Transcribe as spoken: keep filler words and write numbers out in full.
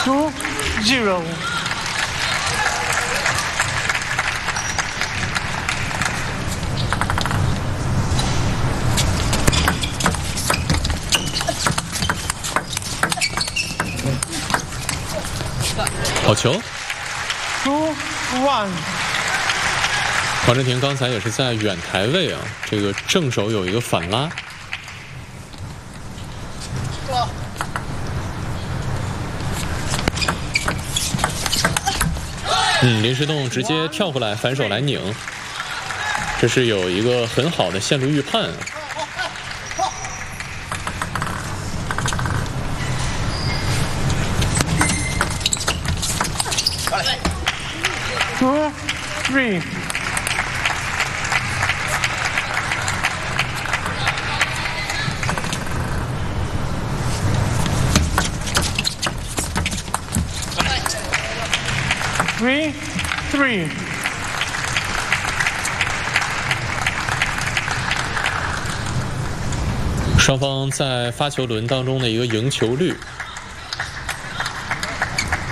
two zero。 好球 two one。 黄镇廷刚才也是在远台位啊，这个正手有一个反拉。嗯，林诗栋直接跳回来反手来拧，这是有一个很好的线路预判啊。 two three。Three, three。 双方在发球轮当中的一个赢球率